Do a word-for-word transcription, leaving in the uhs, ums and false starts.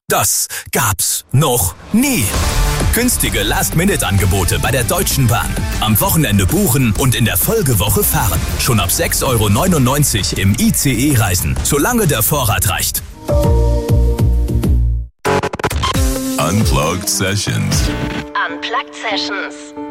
Das gab's noch nie. Günstige Last-Minute-Angebote bei der Deutschen Bahn. Am Wochenende buchen und in der Folgewoche fahren. Schon ab sechs Euro neunundneunzig im I C E reisen, solange der Vorrat reicht. Unplugged Sessions. Unplugged Sessions.